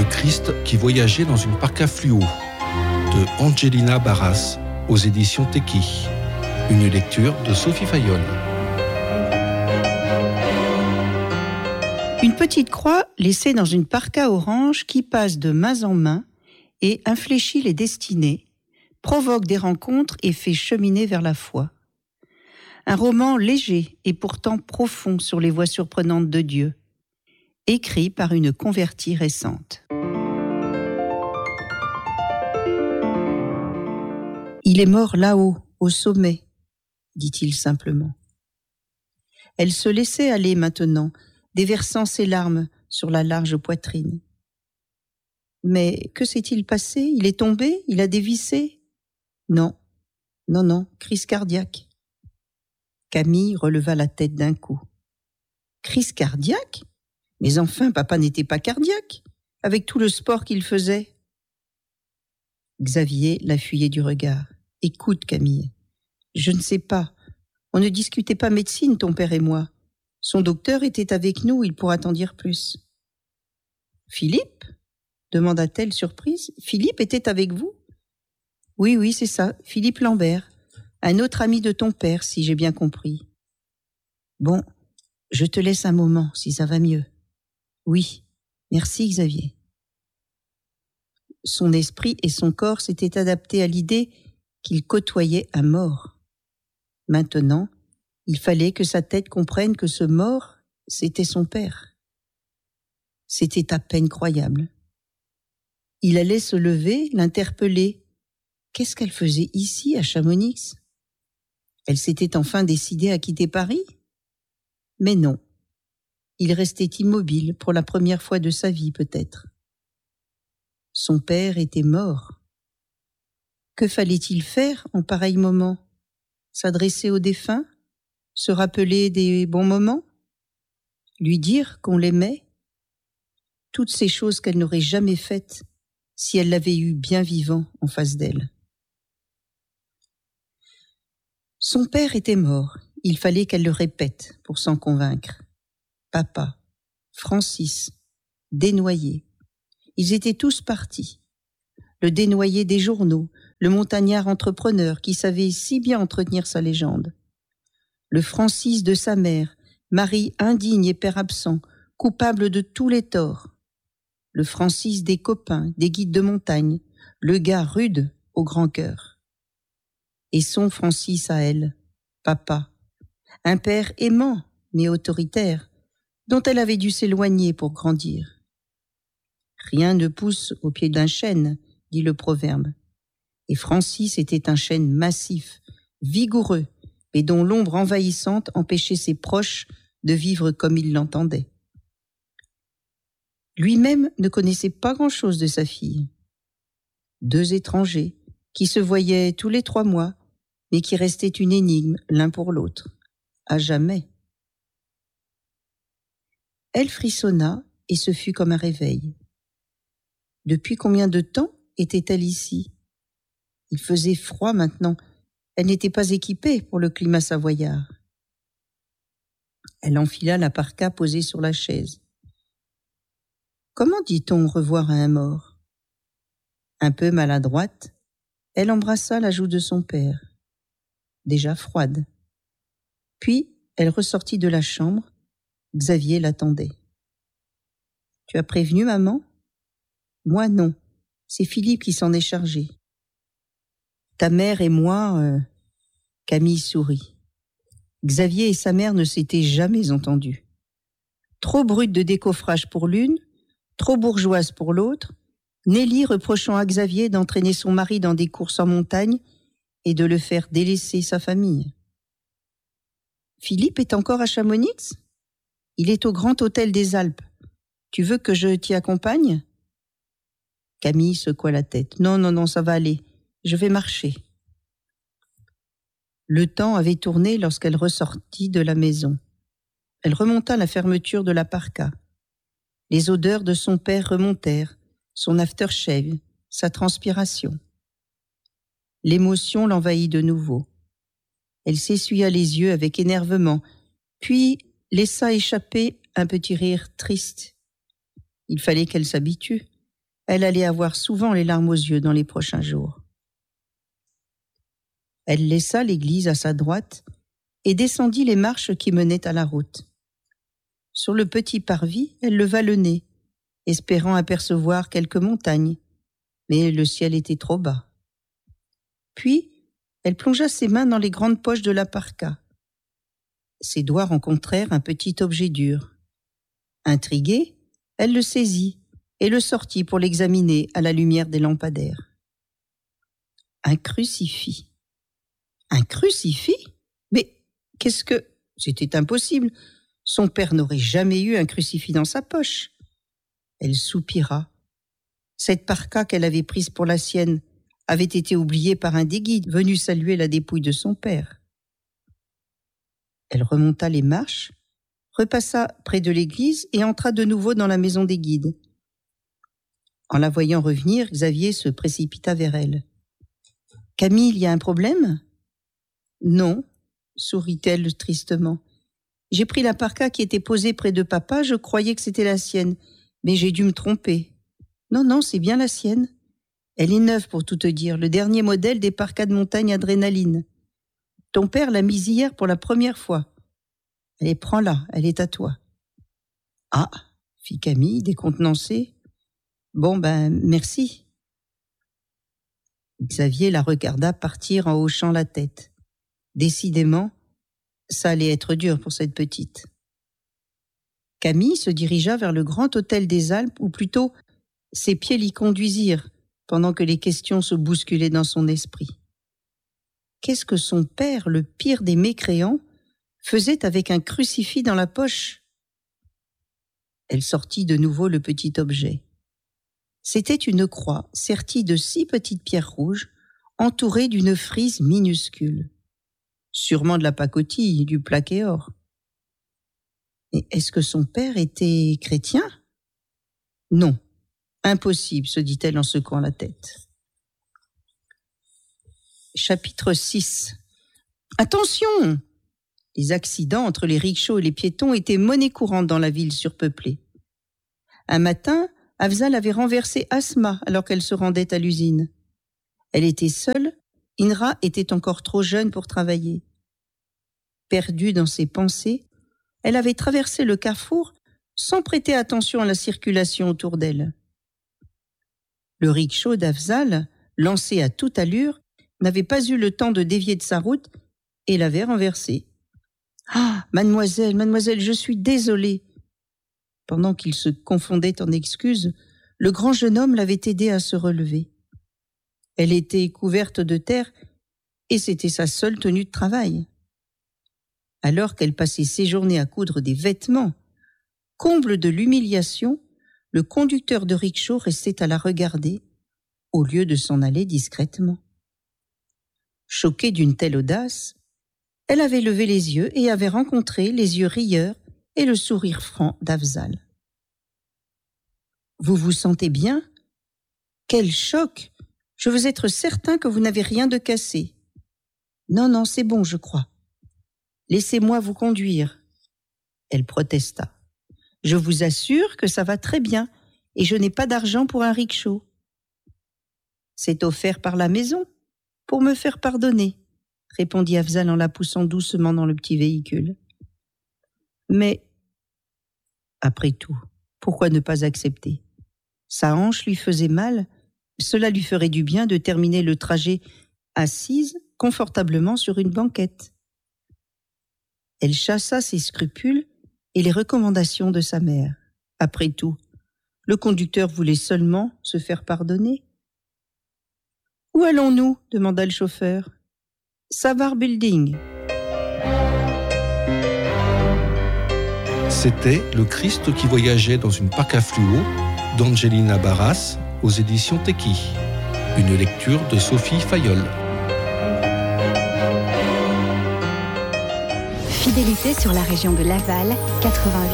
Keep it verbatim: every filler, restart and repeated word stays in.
Christ qui voyageait dans une parka fluo de Angelina Barras aux éditions Teki. Une lecture de Sophie Fayolle. Une petite croix laissée dans une parka orange qui passe de main en main et infléchit les destinées, provoque des rencontres et fait cheminer vers la foi. Un roman léger et pourtant profond sur les voies surprenantes de Dieu, écrit par une convertie récente. Il est mort là-haut, au sommet, dit-il simplement. Elle se laissait aller maintenant, déversant ses larmes sur la large poitrine. Mais que s'est-il passé? Il est tombé? Il a dévissé? Non, non, non, crise cardiaque. Camille releva la tête d'un coup. Crise cardiaque? Mais enfin, papa n'était pas cardiaque, avec tout le sport qu'il faisait. Xavier la fuyait du regard. Écoute, Camille, je ne sais pas. On ne discutait pas médecine, ton père et moi. Son docteur était avec nous, il pourra t'en dire plus. Philippe? Demanda-t-elle surprise. Philippe était avec vous? Oui, oui, c'est ça, Philippe Lambert, un autre ami de ton père, si j'ai bien compris. Bon, je te laisse un moment, si ça va mieux. Oui, merci Xavier. Son esprit et son corps s'étaient adaptés à l'idée qu'il côtoyait un mort. Maintenant, il fallait que sa tête comprenne que ce mort, c'était son père. C'était à peine croyable. Il allait se lever, l'interpeller. Qu'est-ce qu'elle faisait ici, à Chamonix? Elle s'était enfin décidée à quitter Paris? Mais non. Il restait immobile pour la première fois de sa vie, peut-être. Son père était mort. Que fallait-il faire en pareil moment? S'adresser aux défunts? Se rappeler des bons moments? Lui dire qu'on l'aimait? Toutes ces choses qu'elle n'aurait jamais faites si elle l'avait eu bien vivant en face d'elle. Son père était mort. Il fallait qu'elle le répète pour s'en convaincre. Papa, Francis, Desnoyers. Ils étaient tous partis. Le Desnoyers des journaux, le montagnard entrepreneur qui savait si bien entretenir sa légende. Le Francis de sa mère, mari indigne et père absent, coupable de tous les torts. Le Francis des copains, des guides de montagne, le gars rude au grand cœur. Et son Francis à elle, papa, un père aimant mais autoritaire, dont elle avait dû s'éloigner pour grandir. Rien ne pousse au pied d'un chêne, dit le proverbe. Et Francis était un chêne massif, vigoureux, et dont l'ombre envahissante empêchait ses proches de vivre comme ils l'entendaient. Lui-même ne connaissait pas grand-chose de sa fille. Deux étrangers, qui se voyaient tous les trois mois, mais qui restaient une énigme l'un pour l'autre, à jamais. Elle frissonna et ce fut comme un réveil. Depuis combien de temps était-elle ici? Il faisait froid maintenant. Elle n'était pas équipée pour le climat savoyard. Elle enfila la parka posée sur la chaise. Comment dit-on au revoir à un mort? Un peu maladroite, elle embrassa la joue de son père, déjà froide. Puis, elle ressortit de la chambre. Xavier l'attendait. « Tu as prévenu maman ?»« Moi, non. C'est Philippe qui s'en est chargé. »« Ta mère et moi... Euh... » Camille sourit. Xavier et sa mère ne s'étaient jamais entendus. Trop brute de décoffrage pour l'une, trop bourgeoise pour l'autre, Nelly reprochant à Xavier d'entraîner son mari dans des courses en montagne et de le faire délaisser sa famille. « Philippe est encore à Chamonix ? Il est au Grand Hôtel des Alpes. Tu veux que je t'y accompagne ?» Camille secoua la tête. « Non, non, non, ça va aller. Je vais marcher. » Le temps avait tourné lorsqu'elle ressortit de la maison. Elle remonta la fermeture de la parka. Les odeurs de son père remontèrent, son aftershave, sa transpiration. L'émotion l'envahit de nouveau. Elle s'essuya les yeux avec énervement, puis laissa échapper un petit rire triste. Il fallait qu'elle s'habitue. elle allait avoir souvent les larmes aux yeux dans les prochains jours. Elle laissa l'église à sa droite et descendit les marches qui menaient à la route. Sur le petit parvis, elle leva le nez, espérant apercevoir quelques montagnes, mais le ciel était trop bas. Puis, elle plongea ses mains dans les grandes poches de la parka. Ses doigts rencontrèrent un petit objet dur. Intriguée, elle le saisit et le sortit pour l'examiner à la lumière des lampadaires. Un crucifix. Un crucifix ? Mais qu'est-ce que... C'était impossible. Son père n'aurait jamais eu un crucifix dans sa poche. Elle soupira. Cette parka qu'elle avait prise pour la sienne avait été oubliée par un des guides venu saluer la dépouille de son père. Elle remonta les marches, repassa près de l'église et entra de nouveau dans la maison des guides. En la voyant revenir, Xavier se précipita vers elle. « Camille, il y a un problème ?»« Non, » sourit-elle tristement. « J'ai pris la parka qui était posée près de papa, je croyais que c'était la sienne, mais j'ai dû me tromper. Non, non, c'est bien la sienne. Elle est neuve pour tout te dire, le dernier modèle des parkas de montagne adrénaline. Ton père l'a mise hier pour la première fois. Allez, prends-la, elle est à toi. »« Ah » fit Camille, décontenancée. « Bon, ben, merci. » Xavier la regarda partir en hochant la tête. Décidément, ça allait être dur pour cette petite. Camille se dirigea vers le grand hôtel des Alpes, ou plutôt, ses pieds l'y conduisirent, pendant que les questions se bousculaient dans son esprit. Qu'est-ce que son père, le pire des mécréants, faisait avec un crucifix dans la poche ? Elle sortit de nouveau le petit objet. C'était une croix sertie de six petites pierres rouges, entourée d'une frise minuscule. Sûrement de la pacotille, du plaqué or. Mais est-ce que son père était chrétien ? Non, impossible, se dit-elle en secouant la tête. Chapitre six. Attention ! Les accidents entre les rickshaws et les piétons étaient monnaie courante dans la ville surpeuplée. Un matin, Afzal avait renversé Asma alors qu'elle se rendait à l'usine. Elle était seule, Inra était encore trop jeune pour travailler. Perdue dans ses pensées, elle avait traversé le carrefour sans prêter attention à la circulation autour d'elle. Le rickshaw d'Afzal, lancé à toute allure, n'avait pas eu le temps de dévier de sa route et l'avait renversée. « Ah, mademoiselle, mademoiselle, je suis désolée !» Pendant qu'il se confondait en excuses, le grand jeune homme l'avait aidée à se relever. Elle était couverte de terre et c'était sa seule tenue de travail. Alors qu'elle passait ses journées à coudre des vêtements, comble de l'humiliation, le conducteur de rickshaw restait à la regarder au lieu de s'en aller discrètement. Choquée d'une telle audace, elle avait levé les yeux et avait rencontré les yeux rieurs et le sourire franc d'Afzal. « Vous vous sentez bien ? Quel choc ! Je veux être certain que vous n'avez rien de cassé. »« Non, non, c'est bon, je crois. »« Laissez-moi vous conduire. » Elle protesta. « Je vous assure que ça va très bien et je n'ai pas d'argent pour un rickshaw. »« C'est offert par la maison, pour me faire pardonner. » répondit Afzal en la poussant doucement dans le petit véhicule. Mais, après tout, pourquoi ne pas accepter ? Sa hanche lui faisait mal, cela lui ferait du bien de terminer le trajet assise confortablement sur une banquette. Elle chassa ses scrupules et les recommandations de sa mère. Après tout, le conducteur voulait seulement se faire pardonner. « Où allons-nous » demanda le chauffeur. « Savar Building. » C'était Le Christ qui voyageait dans une parka fluo d'Angelina Barras aux éditions Teki. Une lecture de Sophie Fayolle. Fidélité sur la région de Laval, quatre-vingt-huit